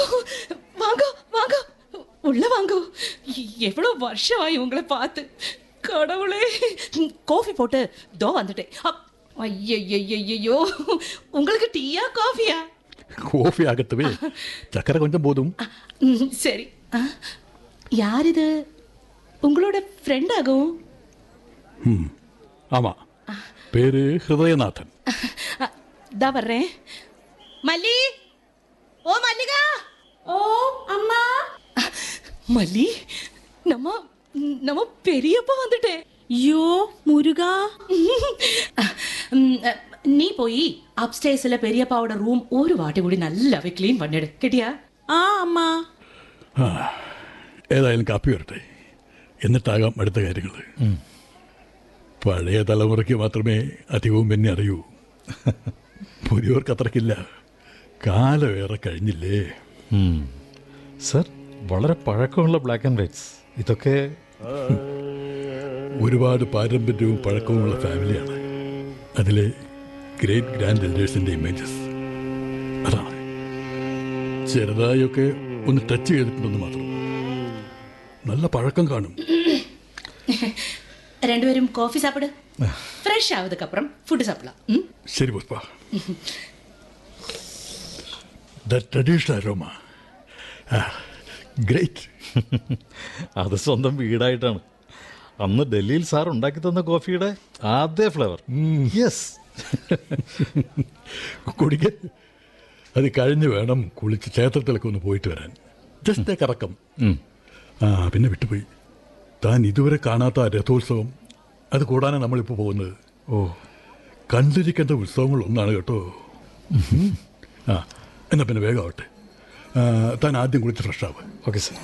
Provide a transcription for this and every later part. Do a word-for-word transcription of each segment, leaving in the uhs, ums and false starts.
வாங்க வாங்க உள்ள வாங்க. எவ்வளவு வருஷமாயி உங்களை பார்த்து. கடவுளே, காஃபி போட்டு தோ வந்துட்டேன். ஐயோ, உங்களுக்கு டீயா காஃபியா? காஃபி ஆகத்தவே, சக்கரை கொஞ்சம் போதும். சரி. யார் இது? உங்களோட ஃப்ரெண்ட் ஆகும்? ம், ஆமா. பேரு ஹிருதயநாதன். தா வர்றேன். மல்லி, ஓ மல்லிகா. ஓ அம்மா. மல்லி, நம்ம நம்ம பெரியப்பா வந்துட்டேன். யோ முருகா. நீ போய் அப்ஸ்டேர்ஸ்ல பெரியப்பாவோட ரூம் ஒரு வாட்டி കൂടി നല്ലവേ ക്ലീൻ பண்ணிடு. കേട്ടിയാ? ആ അമ്മ. ഏതായാലും കാപ്പി വരട്ടെ, എന്നിട്ടാകാം അടുത്ത കാര്യങ്ങൾ. പഴയ തലമുറയ്ക്ക് മാത്രമേ അധികവും പിന്നെ അറിയൂ. പുതിയവർക്ക് അത്രക്കില്ല. കാലമേറെ കഴിഞ്ഞില്ലേ. സർ, വളരെ പഴക്കമുള്ള ബ്ലാക്ക് ആൻഡ് വൈറ്റ്സ് ഇതൊക്കെ. ഒരുപാട് പാരമ്പര്യവും പഴക്കവുമുള്ള ഫാമിലിയാണ്. അതിലെ ഗ്രേറ്റ് ഗ്രാൻഡ് എൽഡേഴ്സിൻ്റെ ഇമേജസ് അതാണ്. ചെറുതായൊക്കെ ഒന്ന് ടച്ച് ചെയ്തിട്ടുണ്ടെന്ന് മാത്രം. നല്ല പഴക്കം കാണും. രണ്ടുപേരും കോഫി സാപ്പിട്. ഫ്രഷ് ആവതുக்கு அப்புறம் ഫുഡ് സാപ്പിടാം. ശരി Pushpa. The traditional aroma, great. അത് സ്വന്തം വീടായിട്ടാണ്. അന്ന് ഡൽഹിയിൽ സാർ ഉണ്ടാക്കി തന്ന കോഫിയുടെ ആദ്യ ഫ്ലേവർ. യെസ്. കുടിക്ക. അത് കഴിഞ്ഞ് വേണം കുളിച്ച് ക്ഷേത്രത്തിലൊക്കെ ഒന്ന് പോയിട്ട് വരാൻ. ജസ്റ്റ് എ കറക്കം. ആ പിന്നെ വിട്ടുപോയി, താൻ ഇതുവരെ കാണാത്ത രഥോത്സവം, അത് കൂടാനാണ് നമ്മളിപ്പോൾ പോകുന്നത്. ഓ, കണ്ടിരിക്കേണ്ട ഉത്സവങ്ങൾ ഒന്നാണ് കേട്ടോ. ആ എന്നാൽ പിന്നെ വേഗം ആവട്ടെ. താൻ ആദ്യം കുളിച്ച് ഫ്രഷ് ആവുക. Okay sir.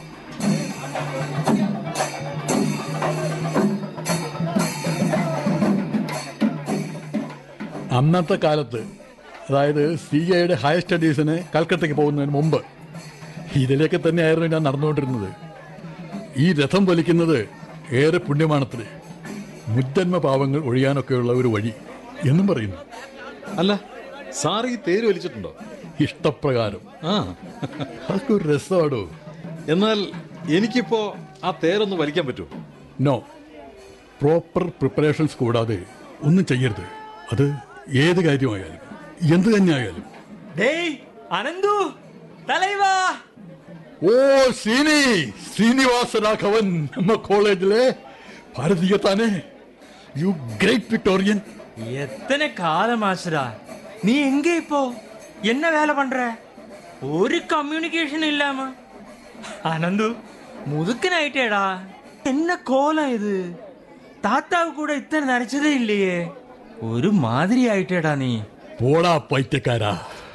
അന്നത്തെ കാലത്ത്, അതായത് സി എയുടെ ഹയർ സ്റ്റഡീസിന് കൽക്കട്ടയ്ക്ക് പോകുന്നതിന് മുമ്പ് ഇതിലേക്ക് തന്നെയായിരുന്നു ഞാൻ നടന്നുകൊണ്ടിരുന്നത്. ഈ രഥം വലിക്കുന്നത് ഏറെ പുണ്യമാണത്രേ. മുജ്ജന്മ പാവങ്ങൾ ഒഴിയാനൊക്കെയുള്ള ഒരു വഴി എന്നും പറയുന്നു. അല്ല, സാർ ഈ തേര് വലിച്ചിട്ടുണ്ടോ? ഇഷ്ടപ്രകാരം. ആ, അതൊക്കെ ഒരു രസമാണോ? എന്നാൽ എനിക്കിപ്പോ ആ തേരൊന്ന് വലിക്കാൻ പറ്റുമോ? നോ, പ്രോപ്പർ പ്രിപ്പറേഷൻസ് കൂടാതെ ഒന്നും ചെയ്യരുത്. അത് ഏത് കാര്യമായാലും എന്ത് തന്നെയായാലും. അനന്തു തലൈവാ. ഓ ശ്രീനി, ശ്രീനിവാസ രാഘവൻ, നമ്മ കോളേജിലെ ഭാരതീയ താനേ. U great Victorian. எத்தனை காலம் ஆச்சுடா நீ எங்க இப்போ? என்ன வேலை பண்ற? ஒரு கம்யூனிகேஷன் இல்லாம. அனந்து முதுக்கனாயிட்டேடா. என்ன கோலம் இது? தாத்தாவு கூட இத்தனை நரைச்சதே இல்லையே. ஒரு மாதிரி ஆயிட்டேடா நீ. போடா பைத்தியக்காரா.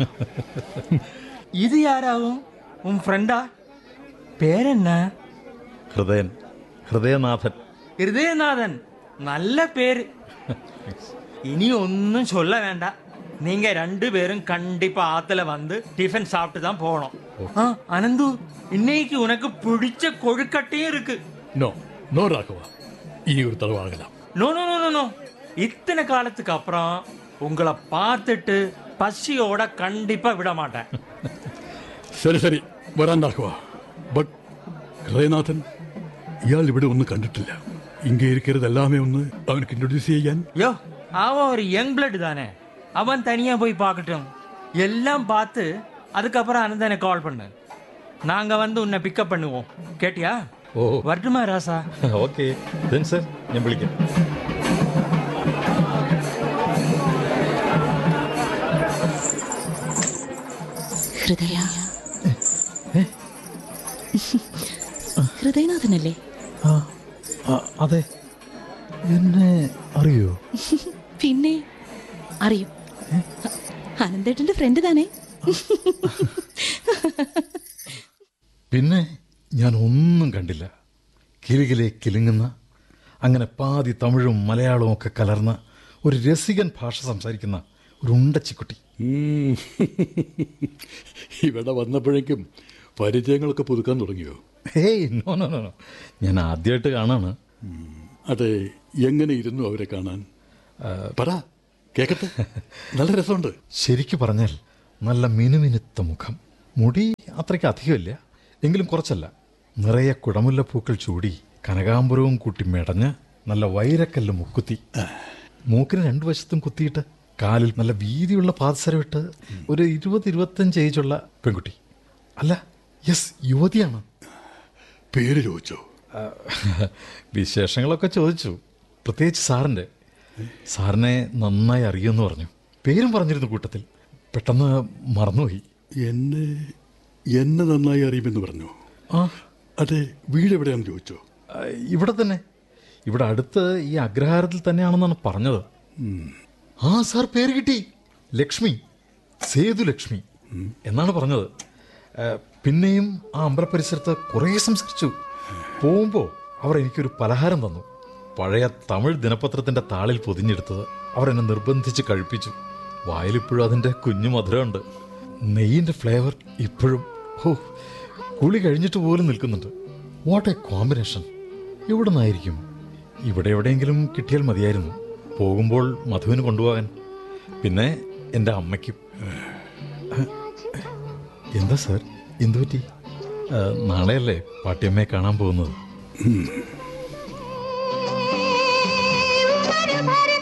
இது யாராகும்? உன் ஃப்ரெண்டா? பேர் என்ன? ഹൃദയൻ, ഹൃദയനാഥൻ. ஹிருதயநாதன், நல்ல பேரு. இனி ஒன்னும் சொல்ல வேண்டாம். நீங்க ரெண்டு பேரும் கண்டிப்பா ஆத்துல வந்து டிஃபன் சாப்பிட்டு தான் போகணும். அனந்து, இன்னைக்கு உனக்கு பிடிச்ச கொழுக்கட்டையும் இருக்கு. நோ நோ ராகவா, இனி ஒரு தடவை ஆகலாம். நோ நோ நோ நோ இத்தனை காலத்துக்கு அப்புறம் உங்களை பார்த்துட்டு பசியோட கண்டிப்பா விட மாட்டேன். ശരി ശരി, വരാൻ രാഘവ. ബട്ട് ഹൃദയനാഥൻ, ഇയാൾ ഇവിടെ ഒന്നും കണ്ടിട്ടില്ല. ഇங்கே இருக்கிறது எல்லாமே ഒന്ന് അവനക്ക് ഇൻട്രൊഡ്യൂസ് ചെയ്യാൻ. யோ, அவன் ஒரு யங் பிளட் தானே. அவன் தனியா போய் பார்க்கட்டும். எல்லாம் பார்த்து அதுக்கப்புறம் அனந்தனை கால் பண்ணு. நாங்க வந்து உன்னை பிக்கப் பண்ணுவோம். கேட்டியா? ഓ, வரட்டுமா ராசா? ഓക്കെ. ദെൻ സർ, ഞാൻ വിളിക്കാം. ഹൃദയ, ഹൃദയനാഥനല്ലേ? അതെ. എന്നെ അറിയോ? പിന്നെ അറിയും. അനന്തേട്ടന്റെ ഫ്രണ്ട് താനേ. പിന്നെ ഞാൻ ഒന്നും കണ്ടില്ല. കിലുകിലെ കിലുങ്ങുന്ന, അങ്ങനെ പാതി തമിഴും മലയാളവും ഒക്കെ കലർന്ന ഒരു രസികൻ ഭാഷ സംസാരിക്കുന്ന ഒരു ഉണ്ടച്ചിക്കുട്ടി. ഇവിടെ വന്നപ്പോഴേക്കും പരിചയങ്ങളൊക്കെ പുതുക്കാൻ തുടങ്ങിയോ? ഹേയ്, നോ നോ നോ, ഞാൻ ആദ്യമായിട്ട് കാണാണ്. അതെ, എങ്ങനെ ഇരുന്നു അവരെ കാണാൻ? പറ, കേക്കട്ടെ. നല്ല രസമുണ്ട്. ശരിക്കു പറഞ്ഞാൽ നല്ല മിനുമിനുത്ത മുഖം, മുടി അത്രയ്ക്ക് അധികമില്ല, എങ്കിലും കുറച്ചല്ല. നിറയെ കുടമുല്ലപ്പൂക്കൾ ചൂടി കനകാംബരവും കൂട്ടി മെടഞ്ഞ് നല്ല വൈരക്കല്ല് മുക്കുത്തി, മൂക്കിന് രണ്ടു വശത്തും കുത്തിയിട്ട് കാലിൽ നല്ല വീതിയുള്ള പാദസരമിട്ട് ഒരു ഇരുപത് ഇരുപത്തഞ്ച് ഏജുള്ള പെൺകുട്ടി. അല്ല, യെസ്, യുവതിയാണ്. പേര് ചോദിച്ചോ? വിശേഷങ്ങളൊക്കെ ചോദിച്ചു, പ്രത്യേകിച്ച് സാറിൻ്റെ. സാറിനെ നന്നായി അറിയുമെന്ന് പറഞ്ഞു. പേരും പറഞ്ഞിരുന്നു കൂട്ടത്തിൽ. പെട്ടെന്ന് മറന്നുപോയി. എന്നെ എന്നെ നന്നായി അറിയുമെന്ന് പറഞ്ഞു. ആ, അതെ. വീട് എവിടെയാണെന്ന് ചോദിച്ചോ? ഇവിടെ തന്നെ, ഇവിടെ അടുത്ത് ഈ അഗ്രഹാരത്തിൽ തന്നെയാണെന്നാണ് പറഞ്ഞത്. ആ സാർ, പേര് കിട്ടി. ലക്ഷ്മി, സേതു ലക്ഷ്മി എന്നാണ് പറഞ്ഞത്. പിന്നെയും ആ അമ്പലപരിസരത്ത് കുറേ സംസാരിച്ചു. പോകുമ്പോൾ അവർ എനിക്കൊരു പലഹാരം തന്നു. പഴയ തമിഴ് ദിനപത്രത്തിൻ്റെ താളിൽ പൊതിഞ്ഞെടുത്തത് അവർ എന്നെ നിർബന്ധിച്ച് കഴിപ്പിച്ചു. വായിലിപ്പോഴും അതിൻ്റെ കുഞ്ഞു മധുരമുണ്ട്. നെയ്യിൻ്റെ ഫ്ലേവർ ഇപ്പോഴും ഹോ കുളി കഴിഞ്ഞിട്ട് പോലും നിൽക്കുന്നുണ്ട്. What A combination! എവിടെ നിന്നായിരിക്കും? ഇവിടെ എവിടെയെങ്കിലും കിട്ടിയാൽ മതിയായിരുന്നു, പോകുമ്പോൾ മധുവിന് കൊണ്ടുപോകാൻ. പിന്നെ എൻ്റെ അമ്മയ്ക്കും. എന്താ സാർ, എന്തുപറ്റി? നാളെയല്ലേ പാട്ടിയമ്മയെ കാണാൻ പോകുന്നത്?